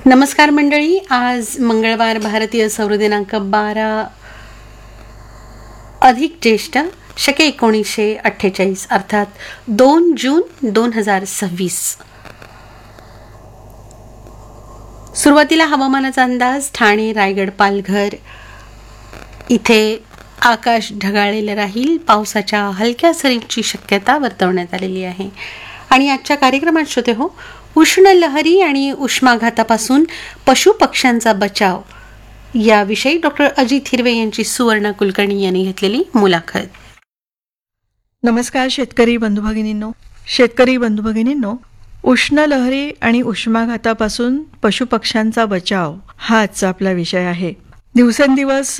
नमस्कार मंडळी. आज मंगळवार, भारतीय सौर दिनांक 12 अधिक ज्येष्ठ शके 1948 अर्थात 2 जून 2026. सुरुवातीला हवामानाचा अंदाज. ठाणे, रायगड, पालघर इथे आकाश ढगाळलेलं राहील. पावसाच्या हलक्या सरींची शक्यता वर्तवण्यात आलेली आहे. आणि आजच्या कार्यक्रमात श्रोते हो, उष्ण लहरी आणि उष्माघातापासून पशुपक्ष्यांचा बचाव याविषयी डॉक्टर अजित हिरवे यांची सुवर्ण कुलकर्णी यांनी घेतलेली मुलाखत. नमस्कार शेतकरी बंधुभगिनींनो, उष्ण लहरी आणि उष्माघातापासून पशुपक्ष्यांचा बचाव हा आजचा आपला विषय आहे. दिवसेंदिवस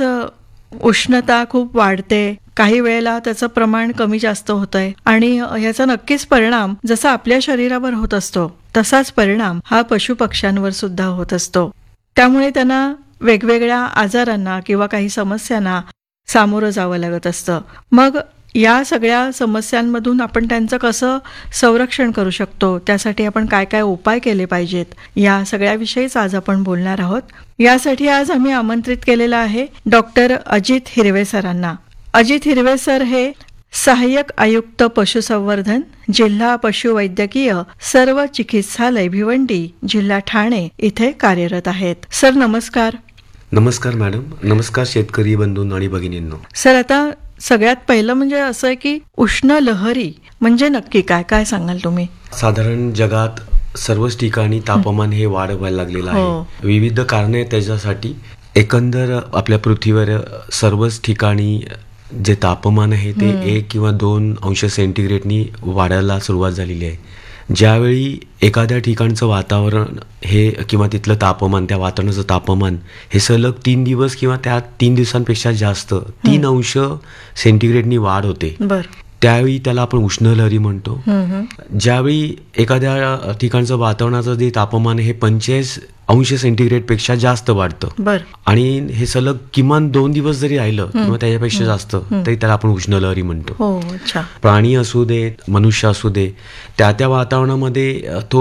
उष्णता खूप वाढते. काही वेळेला त्याचं प्रमाण कमी जास्त होत आहे आणि याचा नक्कीच परिणाम जसा आपल्या शरीरावर होत असतो तसाच परिणाम हा पशुपक्ष्यांवर सुद्धा होत असतो. त्यामुळे त्यांना वेगवेगळ्या आजारांना किंवा काही समस्यांना सामोरं जावं लागत असतं. मग या सगळ्या समस्यांमधून आपण त्यांचं कसं संरक्षण करू शकतो, त्यासाठी आपण काय काय उपाय केले पाहिजेत, या सगळ्याविषयीच आज आपण बोलणार आहोत. यासाठी आज आम्ही आमंत्रित केलेलं आहे डॉक्टर अजित हिरवे सरांना. अजित हिरवे सर हे सहाय्यक आयुक्त पशुसंवर्धन, जिल्हा पशुवैद्यकीय सर्व चिकित्सालय भिवंडी, जिल्हा ठाणे इथे कार्यरत आहेत. सर नमस्कार. नमस्कार मॅडम. नमस्कार शेतकरी बंधू आणि भगिनींनो. सर, आता सगळ्यात पहिलं म्हणजे असं आहे की उष्ण लहरी म्हणजे नक्की काय काय सांगाल तुम्ही? साधारण जगात सर्वच ठिकाणी तापमान हे वाढवायला लागलेलं आहे. विविध कारणे आहेत त्याच्यासाठी. एकंदर आपल्या पृथ्वीवर सर्वच ठिकाणी जे तापमान आहे ते 1 किंवा 2 अंश सेंटीग्रेडनी वाढायला सुरुवात झालेली आहे. ज्यावेळी एखाद्या ठिकाणचं वातावरण हे किंवा तिथलं तापमान, त्या वातावरणाचं तापमान हे सलग 3 दिवस किंवा त्या 3 दिवसांपेक्षा जास्त 3 अंश सेंटीग्रेडनी वाढ होते, त्यावेळी त्याला आपण उष्णलहरी म्हणतो. ज्यावेळी एखाद्या ठिकाणचं वातावरणाचं जे तापमान हे 45 अंश सेंटीग्रेड पेक्षा जास्त वाढतं आणि हे सलग किमान 2 दिवस जरी राहिलं किंवा त्याच्यापेक्षा जास्त तरी त्याला आपण उष्णलहरी म्हणतो. प्राणी असू दे, मनुष्य असू दे, त्या वातावरणामध्ये तो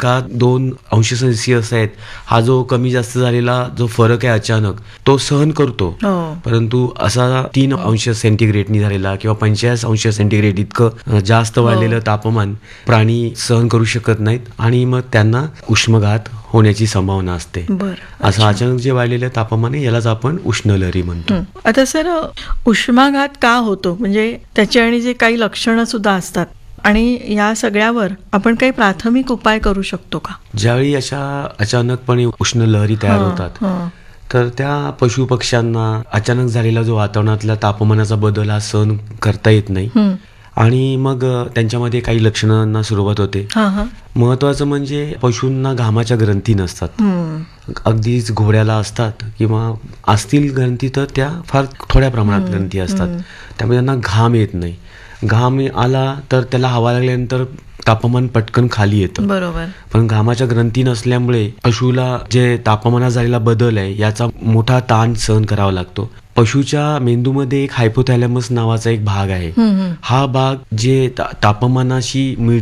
1-2 अंश सेल्सिअस आहेत हा जो कमी जास्त झालेला जो फरक आहे अचानक तो सहन करतो. परंतु असा 3 अंश सेंटीग्रेडनी झालेला किंवा 45 अंश सेंटीग्रेड इतकं जास्त वाढलेलं तापमान प्राणी सहन करू शकत नाहीत आणि मग त्यांना उष्माघात होण्याची संभावना असते. असं अचानक जे वाढलेलं तापमान आहे यालाच आपण उष्णलहरी म्हणतो. आता सर, उष्माघात का होतो, म्हणजे त्याची आणि जे काही लक्षणं सुद्धा असतात आणि या सगळ्यावर आपण काही प्राथमिक उपाय करू शकतो का? ज्यावेळी अशा अचानकपणे उष्णलहरी तयार होतात तर त्या पशुपक्ष्यांना अचानक झालेला जो वातावरणातला तापमानाचा बदल हा सहन करता येत नाही आणि मग त्यांच्यामध्ये काही लक्षणांना सुरुवात होते. महत्वाचं म्हणजे पशूंना घामाच्या ग्रंथी नसतात. अगदीच घोड्याला असतात किंवा असतील ग्रंथी तर त्या फार थोड्या प्रमाणात ग्रंथी असतात, त्यामुळे त्यांना घाम येत नाही. घाम आला तर त्याला हवा लागल्यानंतर तापमान पटकन खाली येतं. बरोबर. पण घामाच्या ग्रंथी नसल्यामुळे पशुला जे तापमानात झालेला बदल आहे याचा मोठा ताण सहन करावा लागतो. पशुच्या मेंदूमध्ये एक हायपोथॅलॅमस नावाचा एक भाग आहे. हा भाग जे तापमानाशी